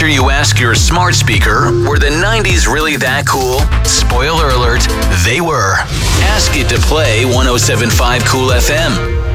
you ask your smart speaker, were the 90s really that cool? Spoiler alert, they were. Ask it to play 107.5 Cool FM.